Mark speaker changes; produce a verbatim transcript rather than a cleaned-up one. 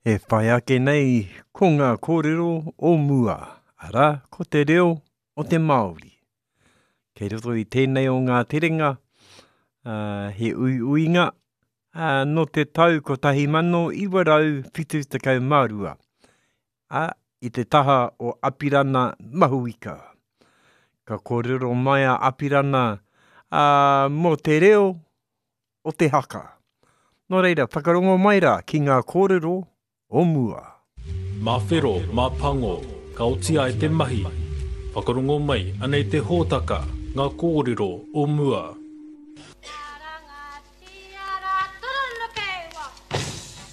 Speaker 1: E whai ake nei ko ngā kōrero o mua, ara ko te reo o te Māori. Kei roto i tēnei o ngā terenga, uh, he ui uinga, uh, no te tau ko tahi mano iwarau whitu tekau mārua, a i te taha o Apirana Mahuika. Ka kōrero mai a Apirana uh, mo te reo o te haka. Nō reira, whakarongo mai rā ki ngā kōrero o mua.
Speaker 2: Mā whero, mā pango, ka otia e te mahi. Whakarongo mai, anei te hōtaka, ngā kōrero o mua.